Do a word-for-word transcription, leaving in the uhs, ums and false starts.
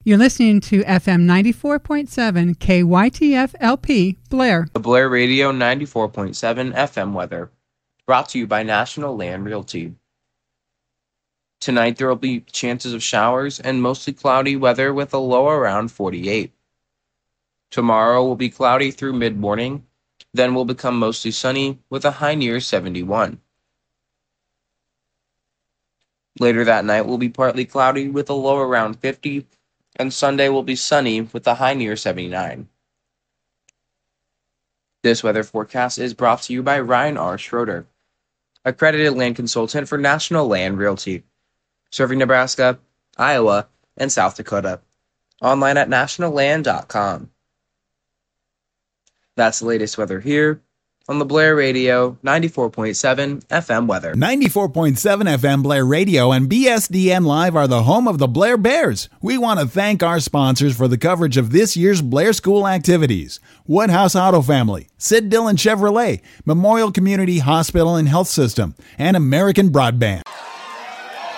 You're listening to F M ninety-four point seven K Y T F L P, Blair. The Blair Radio ninety-four point seven F M weather, brought to you by National Land Realty. Tonight there will be chances of showers and mostly cloudy weather with a low around forty-eight. Tomorrow will be cloudy through mid-morning, then will become mostly sunny with a high near seventy-one. Later that night will be partly cloudy with a low around fifty, and Sunday will be sunny with a high near seventy-nine. This weather forecast is brought to you by Ryan R. Schroeder, accredited land consultant for National Land Realty, serving Nebraska, Iowa, and South Dakota. Online at national land dot com. That's the latest weather here on the Blair Radio ninety-four point seven F M weather. ninety-four point seven F M Blair Radio and B S D N Live are the home of the Blair Bears. We want to thank our sponsors for the coverage of this year's Blair School activities. Woodhouse Auto Family, Sid Dillon Chevrolet, Memorial Community Hospital and Health System, and American Broadband.